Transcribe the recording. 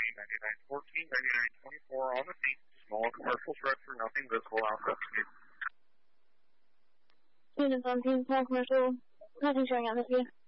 9914, 9924 on the scene. Small commercial structure, nothing visible. I'll investigate. Unit 17, small commercial, nothing showing atmosphere.